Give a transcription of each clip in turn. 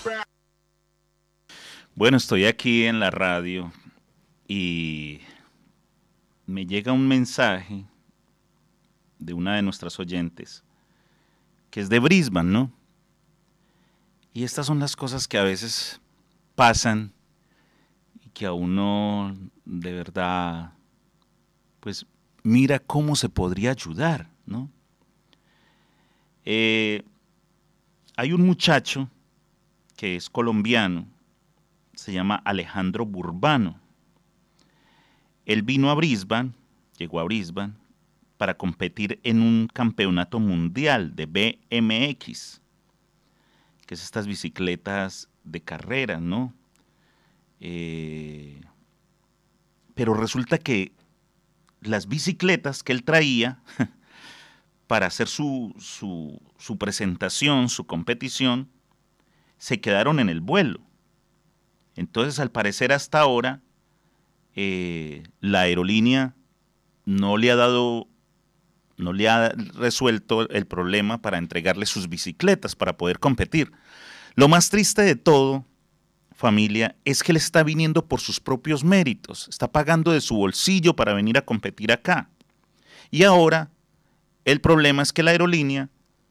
Bueno, estoy aquí en la radio y me llega un mensaje de una de nuestras oyentes que es de Brisbane, ¿no? Y estas son las cosas que a veces pasan y que a uno de verdad, pues mira cómo se podría ayudar, ¿no? Eh, Hay un muchacho que es colombiano, se llama Alejandro Burbano. Él vino a Brisbane, llegó a Brisbane, para competir en un campeonato mundial de BMX, que es estas bicicletas de carrera, ¿no? Eh, pero resulta que las bicicletas que él traía para hacer su presentación, su competición, se quedaron en el vuelo. Entonces, al parecer hasta ahora, la aerolínea no le ha dado, no le ha resuelto el problema para entregarle sus bicicletas para poder competir. Lo más triste de todo, familia, es que él está viniendo por sus propios méritos, está pagando de su bolsillo para venir a competir acá. Y ahora, el problema es que la aerolínea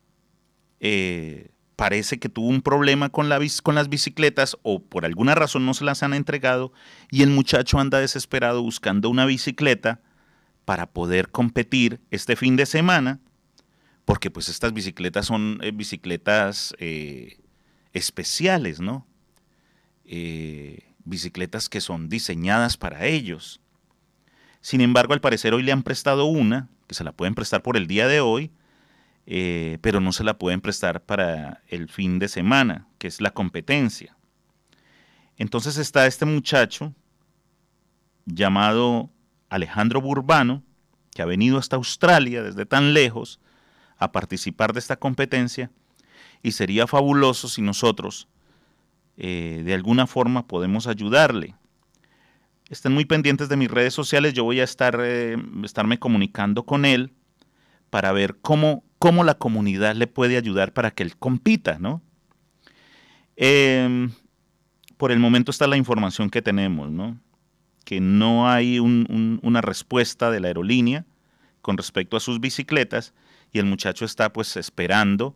parece que tuvo un problema con las bicicletas o por alguna razón no se las han entregado y el muchacho anda desesperado buscando una bicicleta para poder competir este fin de semana, porque pues estas bicicletas son bicicletas especiales, ¿no? Bicicletas que son diseñadas para ellos. Sin embargo, al parecer hoy le han prestado una, que se la pueden prestar por el día de hoy, pero no se la pueden prestar para el fin de semana, que es la competencia. Entonces está este muchacho llamado Alejandro Burbano, que ha venido hasta Australia desde tan lejos a participar de esta competencia, y sería fabuloso si nosotros de alguna forma podemos ayudarle. Estén muy pendientes de mis redes sociales, yo voy a estarme comunicando con él para ver cómo la comunidad le puede ayudar para que él compita, ¿no? Por el momento está la información que tenemos, ¿no? Que no hay una respuesta de la aerolínea con respecto a sus bicicletas y el muchacho está pues esperando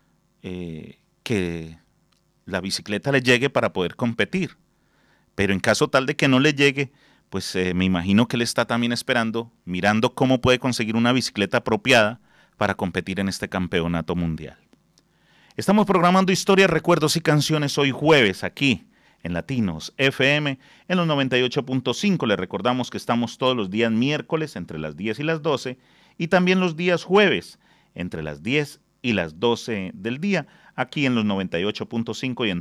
que la bicicleta le llegue para poder competir. Pero en caso tal de que no le llegue, pues me imagino que él está también esperando, mirando cómo puede conseguir una bicicleta apropiada para competir en este campeonato mundial. Estamos programando historias, recuerdos y canciones hoy jueves aquí en Latinos FM en los 98.5. Les recordamos que estamos todos los días miércoles entre las 10 y las 12 y también los días jueves entre las 10 y las 12 del día aquí en los 98.5 y en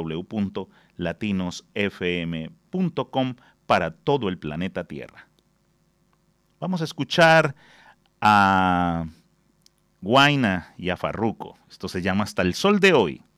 www.latinosfm.com para todo el planeta Tierra. Vamos a escuchar a Guaina y a Farruko. Esto se llama Hasta el Sol de Hoy.